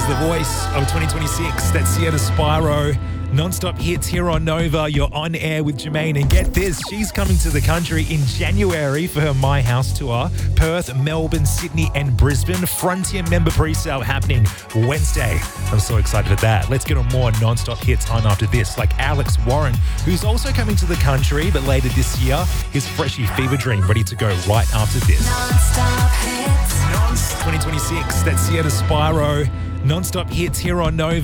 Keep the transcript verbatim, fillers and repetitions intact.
the voice of twenty twenty-six. That's Sierra Spyro. Non-stop hits here on Nova. You're on air with Jermaine. And get this, she's coming to the country in January for her My House tour. Perth, Melbourne, Sydney and Brisbane. Frontier member pre-sale happening Wednesday. I'm so excited for that. Let's get on more non-stop hits on after this, like Alex Warren, who's also coming to the country, but later this year, his Freshie Fever Dream ready to go right after this. Non-stop hits. twenty twenty-six, that's Sierra Spyro. Non-stop hits here on Nova.